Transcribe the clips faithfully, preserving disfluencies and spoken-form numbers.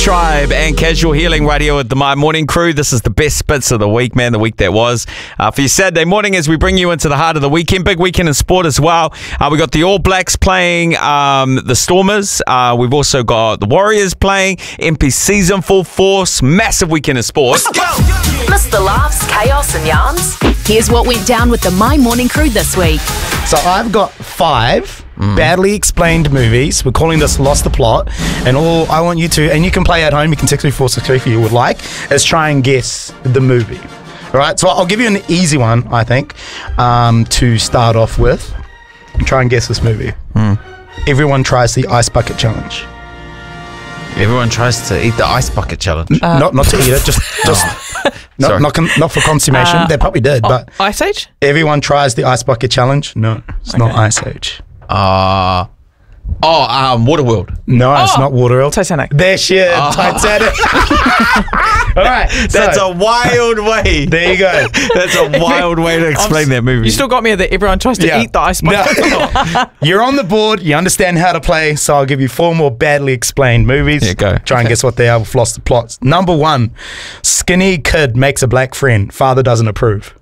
Tribe and Casual Healing right here with the My Morning Crew. This is the best bits of the week, man, the week that was. Uh, for your Saturday morning as we bring you into the heart of the weekend. Big weekend in sport as well. Uh, we got the All Blacks playing um, the Stormers. Uh, we've also got the Warriors playing. M P C's in full force. Massive weekend in sport. Miss the laughs, chaos and yarns? Here's what went down with the My Morning Crew this week. So I've got five mm. badly explained movies. We're calling this Lost the Plot. And all I want you to, and you can play at home, you can text me four six three if you would like, is try and guess the movie. All right, so I'll give you an easy one, I think, um, to start off with. Try and guess this movie. Mm. Everyone tries the Ice Bucket Challenge. Everyone tries to eat the Ice Bucket Challenge. Uh, not not to eat it, just just not not, con- not for consummation. Uh, they probably did, oh, but Ice Age. Everyone tries the Ice Bucket Challenge. No, it's okay. Not Ice Age. Uh oh, um, Waterworld. No, oh, it's not Waterworld. Titanic. There she is, oh. Titanic. All right, that's so, a wild way. There you go. That's a wild way to explain that movie. You still got me at that everyone tries to yeah. eat the ice bucket. No. You're on the board. You understand how to play, so I'll give you four more badly explained movies. There you go. Try and guess what they are. We've lost the plots. Number one, skinny kid makes a black friend. Father doesn't approve.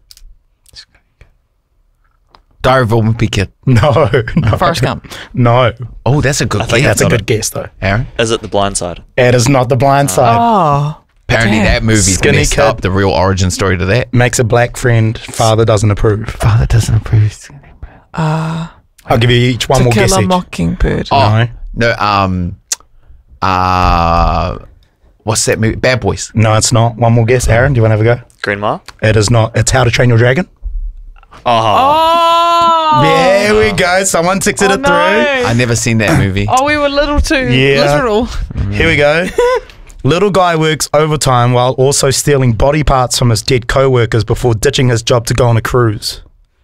Diary of a Wimpy Kid. No, no. Forrest Gump. No. Oh, that's a good I guess. think that's a good guess, though. Aaron? Is it The Blind Side? It is not The Blind Side. Oh. Apparently damn. that movie's Skinny messed kid up, the real origin story to that. Makes a black friend. Father doesn't approve. Father doesn't approve. Uh, I'll give you each one to more Kill guess a each. Mockingbird. Oh, no. No, um, uh, what's that movie? Bad Boys. No, it's not. One more guess. Aaron, do you want to have a go? Green Mile? It is not. It's How to Train Your Dragon. Oh. Oh. There we go. Someone ticked it Oh, through. no. I never seen that movie. Oh, we were little too Yeah. literal. Here we go. Little guy works overtime while also stealing body parts from his dead co-workers before ditching his job to go on a cruise.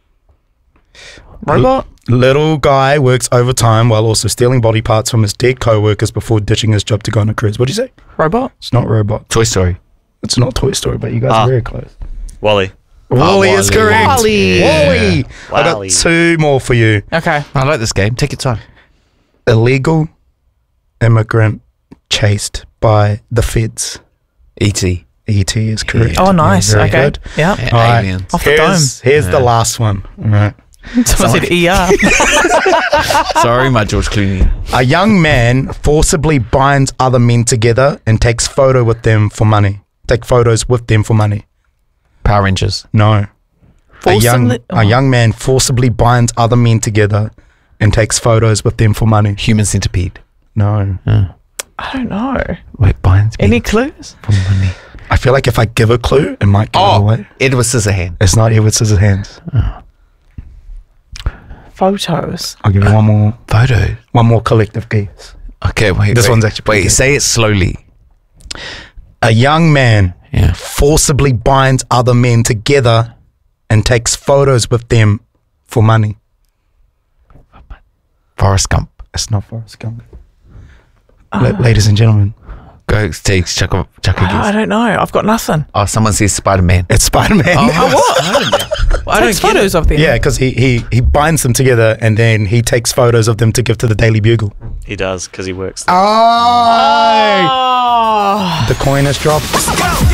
Robot? L- little guy works overtime while also stealing body parts from his dead co-workers before ditching his job to go on a cruise. What'd you say? Robot? It's not Robot. Toy Story. It's not Toy Story, but you guys Ah. are very close. Wally. Wally is Wall-E. correct. Wall-E. Wall-E. I got Wall-E. two more for you. Okay. I like this game. Take your time. Illegal immigrant chased by the feds. E T E T is correct. Oh, nice. Very Okay. good. Yeah. Yeah, All right. Aliens. Off the Here's, here's Yeah. the last one. All right. Someone said E R. Sorry, my George Clooney. A young man forcibly binds other men together and takes photo with them for money. Take photos with them for money. Power Rangers. No. A young, Forcibly- oh. a young man forcibly binds other men together and takes photos with them for money. Human Centipede. No. I don't know. Wait, binds me Any clues? for money. I feel like if I give a clue, it might give it Oh, away. Edward Scissorhands. It's not Edward Scissorhands. Photos. I'll give you one more, Photo. one more collective guess. Okay, wait. This wait. one's actually pretty Wait, good. say it slowly. A young man Yeah. forcibly binds other men together and takes photos with them for money. Forrest Gump. It's not Forrest Gump. La- ladies and gentlemen, Go, take, chuck a, chuck a Oh, I guess. don't know. I've got nothing. Oh, someone says Spider-Man. it's Spider-Man. Oh, what? I don't know. I don't Takes get photos it. of them. Yeah, because he, he, he binds them together and then he takes photos of them to give to the Daily Bugle. He does, because he works. Oh! Oh. The coin has dropped.